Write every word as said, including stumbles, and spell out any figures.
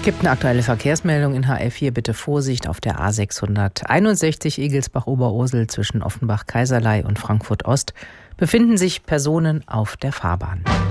Gibt eine aktuelle Verkehrsmeldung in H L vier. Bitte Vorsicht auf der A sechshunderteinundsechzig Egelsbach-Oberursel zwischen Offenbach-Kaiserlei und Frankfurt Ost. Befinden sich Personen auf der Fahrbahn.